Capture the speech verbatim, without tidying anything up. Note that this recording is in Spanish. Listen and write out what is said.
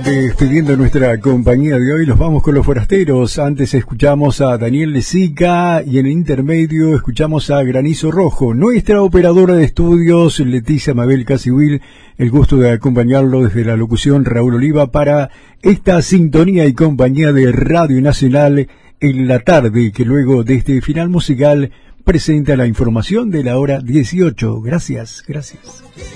despidiendo nuestra compañía de hoy, nos vamos con los forasteros. Antes escuchamos a Daniel Lezica y en el intermedio escuchamos a Granizo Rojo. Nuestra operadora de estudios, Leticia Mabel Casihuil, el gusto de acompañarlo desde la locución, Raúl Oliva, para esta sintonía y compañía de Radio Nacional en la tarde, que luego de este final musical presenta la información de la hora dieciocho. Gracias, gracias.